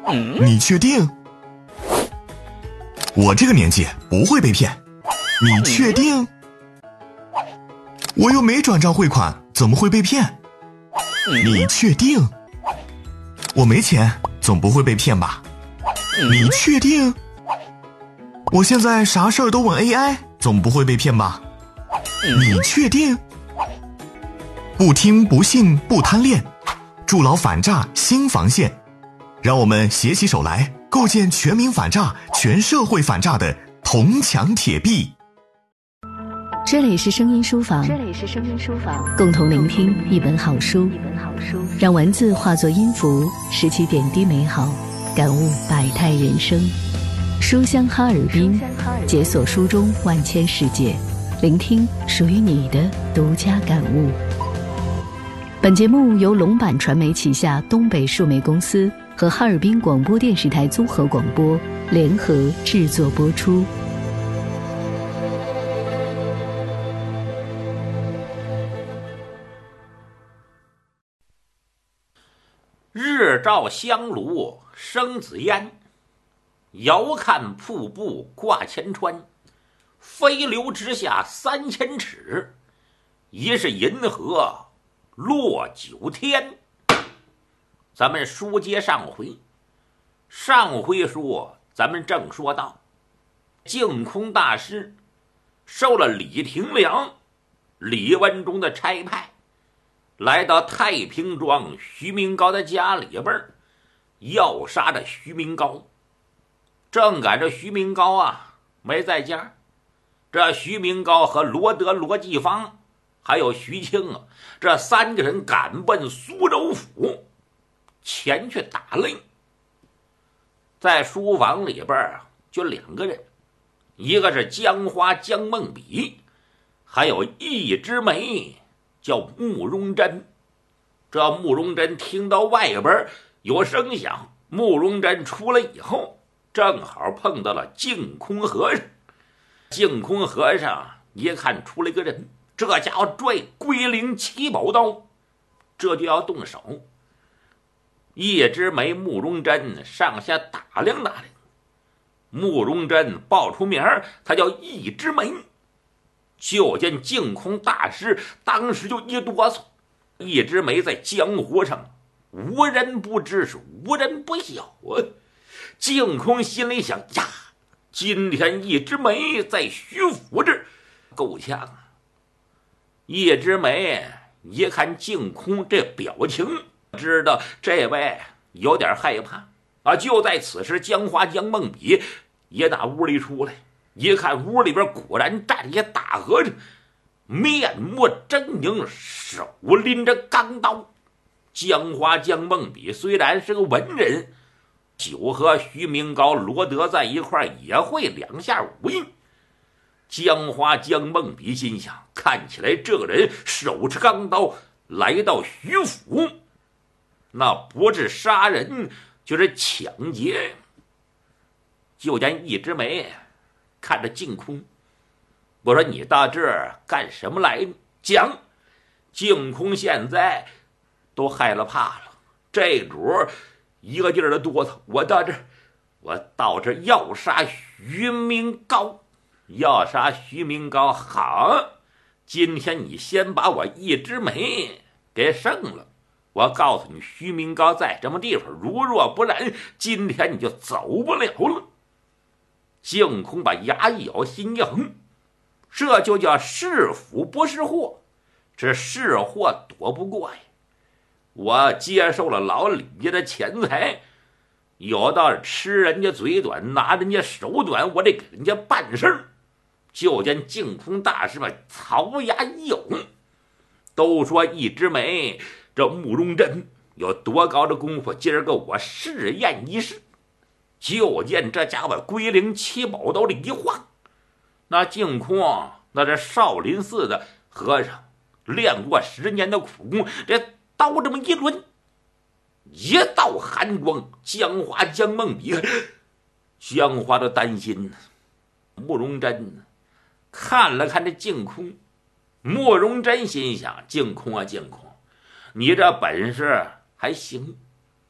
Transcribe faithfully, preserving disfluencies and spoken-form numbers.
你确定？我这个年纪不会被骗。你确定？我又没转账汇款，怎么会被骗？你确定？我没钱，总不会被骗吧？你确定？我现在啥事儿都问 A I， 总不会被骗吧？你确定？不听不信不贪恋，筑牢反诈新防线。让我们携起手来，构建全民反诈、全社会反诈的铜墙铁壁。 这里是声音书房， 这里是声音书房， 共同聆听一本好书， 一本好书， 让文字化作音符，拾起点滴美好，感悟百态人生。书香哈尔滨，解锁书中万千世界，聆听属于你的独家感悟。本节目由龙版传媒旗下东北数媒公司和哈尔滨广播电视台综合广播联合制作播出。 日照香炉生紫烟，遥看瀑布挂前川。飞流直下三千尺，疑是银河落九天。咱们书接上回，上回说咱们正说到，净空大师受了李廷良、李文忠的差派，来到太平庄徐明高的家里边，要杀这徐明高。正赶着徐明高啊没在家，这徐明高和罗德、罗继芳还有徐庆啊，这三个人赶奔苏州府前去打令。在书房里边啊，就两个人，一个是江花江梦比，还有一枝梅叫慕容珍。这慕容珍听到外边有声响，慕容珍出来以后，正好碰到了净空和尚。净空和尚一看出来个人，这家伙拽龟灵七宝刀，这就要动手。一枝梅、慕容珍上下打量打量，慕容珍报出名儿，他叫一枝梅。就见净空大师当时就一哆嗦。一枝梅在江湖上无人不知，是无人不晓啊。净空心里想呀，今天一枝梅在徐府这儿够呛啊。一枝梅一看净空这表情，知道这位有点害怕啊。就在此时，江花江梦比也打屋里出来，一看屋里边果然站着大和尚，面目狰狞，手拎着钢刀。江花江梦比虽然是个文人，久和徐明高、罗德在一块也会两下武艺。江花江梦比心想，看起来这个人手持钢刀来到徐府，那不是杀人就是抢劫。就见一枝梅看着净空，我说你到这儿干什么来？讲。净空现在都害了怕了，这主一个劲儿的哆嗦。我到这儿，我到这儿要杀徐明高，要杀徐明高。好，今天你先把我一枝梅给胜了，我告诉你徐明高在什么地方，如若不然，今天你就走不了了。净空把牙一咬，心一横，这就叫是福不是祸，这是祸躲不过呀。我接受了老李家的钱财，有道吃人家嘴短，拿人家手短，我得给人家办事儿。就见净空大师把槽牙一咬，都说一枝梅这慕容珍有多高的功夫，今儿个我试验一试。就见这家伙龟灵七宝刀里一晃，那净空那是少林寺的和尚，练过十年的苦功，这刀这么一抡，一道寒光。江花江梦比江花都担心呢。慕容珍看了看这净空，慕容珍心想，净空啊净空，你这本事还行，